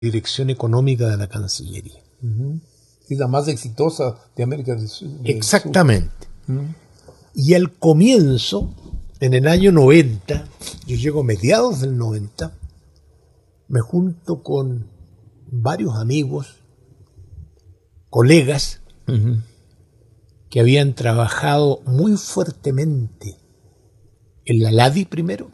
dirección económica de la Cancillería. Es la más exitosa de América del Sur. Exactamente. Y al comienzo, en el año 90, yo llego a mediados del 90, me junto con varios amigos, colegas, que habían trabajado muy fuertemente en la LADI primero,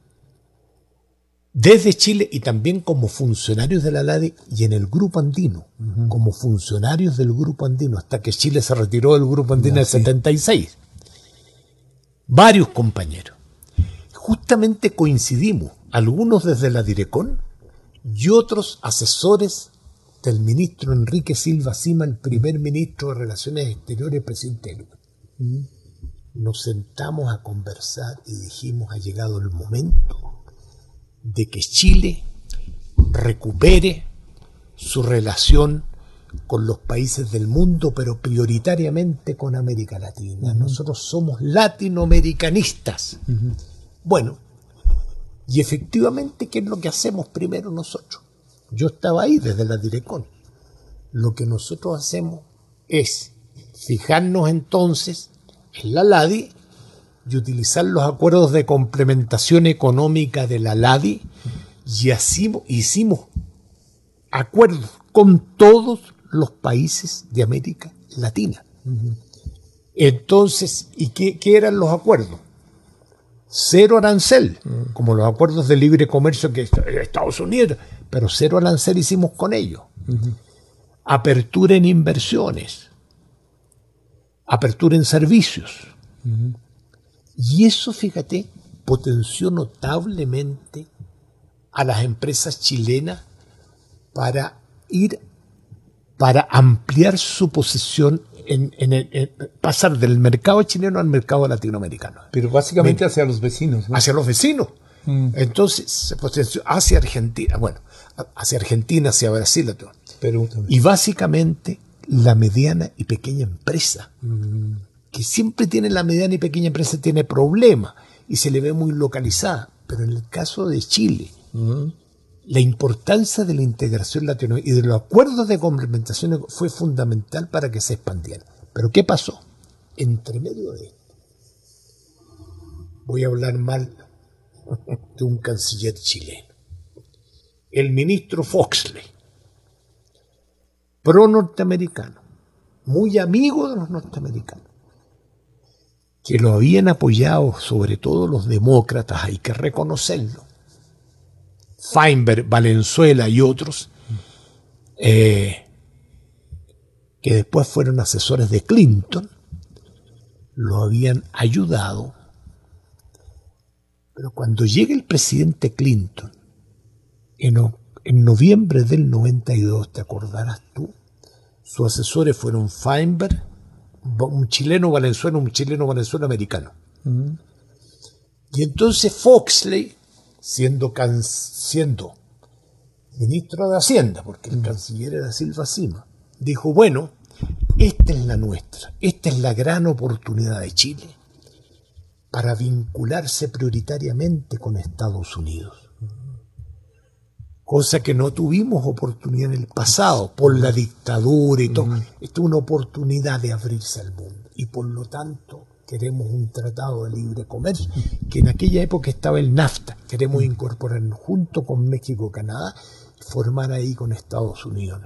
desde Chile y también como funcionarios de la LADI y en el Grupo Andino, como funcionarios del Grupo Andino, hasta que Chile se retiró del Grupo Andino en el 76. Varios compañeros. Justamente coincidimos, algunos desde la Direcon y otros asesores del ministro Enrique Silva Sima, el primer ministro de Relaciones Exteriores, presidente del Uruguay. Nos sentamos a conversar y dijimos, ha llegado el momento de que Chile recupere su relación con los países del mundo, pero prioritariamente con América Latina. Nosotros somos latinoamericanistas. Bueno, y efectivamente, ¿qué es lo que hacemos primero nosotros? Yo estaba ahí desde la Direcon. Lo que nosotros hacemos es fijarnos entonces en la LADI y utilizar los acuerdos de complementación económica de la LADI, y así hicimos acuerdos con todos los países de América Latina. Entonces, ¿y qué eran los acuerdos? Cero arancel, como los acuerdos de libre comercio que Estados Unidos, pero cero arancel hicimos con ellos. Apertura en inversiones, apertura en servicios. Y eso, fíjate, potenció notablemente a las empresas chilenas para ampliar su posición en pasar del mercado chileno al mercado latinoamericano. Pero básicamente hacia los vecinos, ¿no? Hacia los vecinos. Entonces se potenció hacia Argentina, hacia Brasil, Perú también. Y básicamente la mediana y pequeña empresa, que siempre tiene la mediana y pequeña empresa, tiene problemas y se le ve muy localizada. Pero en el caso de Chile, la importancia de la integración latinoamericana y de los acuerdos de complementación fue fundamental para que se expandiera. Pero ¿qué pasó? Entre medio de esto, voy a hablar mal de un canciller chileno, el ministro Foxley, pro norteamericano, muy amigo de los norteamericanos, que lo habían apoyado sobre todo los demócratas, hay que reconocerlo, Feinberg, Valenzuela y otros, que después fueron asesores de Clinton, lo habían ayudado. Pero cuando llega el presidente Clinton, en noviembre del 92, te acordarás tú, sus asesores fueron Feinberg, un chileno Valenzuela americano. Y entonces Foxley, siendo ministro de Hacienda, porque el canciller era Silva Sima, dijo, bueno, esta es la nuestra, esta es la gran oportunidad de Chile para vincularse prioritariamente con Estados Unidos. Cosa que no tuvimos oportunidad en el pasado, por la dictadura y todo. Esta es una oportunidad de abrirse al mundo. Y por lo tanto, queremos un tratado de libre comercio, que en aquella época estaba el NAFTA. Queremos incorporarnos junto con México, Canadá, y formar ahí con Estados Unidos.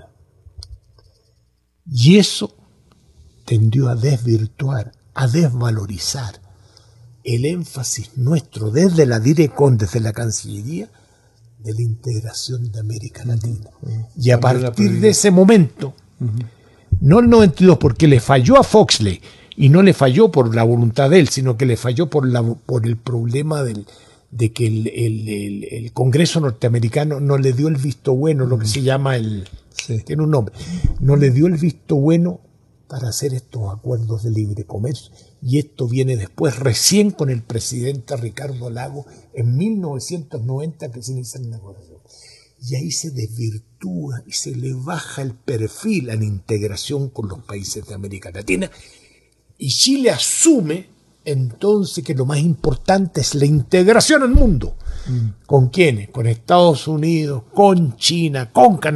Y eso tendió a desvirtuar, a desvalorizar el énfasis nuestro desde la Direcon, desde la Cancillería, de la integración de América Latina. Y a partir de ese momento, no el 92 porque le falló a Foxley, y no le falló por la voluntad de él, sino que le falló por el problema de que el Congreso norteamericano no le dio el visto bueno, lo que se llama tiene un nombre, no le dio el visto bueno para hacer estos acuerdos de libre comercio. Y esto viene después, recién con el presidente Ricardo Lagos, en 1990 que se inicia la negociación. Y ahí se desvirtúa y se le baja el perfil a la integración con los países de América Latina. Y Chile asume entonces que lo más importante es la integración al mundo. ¿Con quiénes? Con Estados Unidos, con China, con Canadá.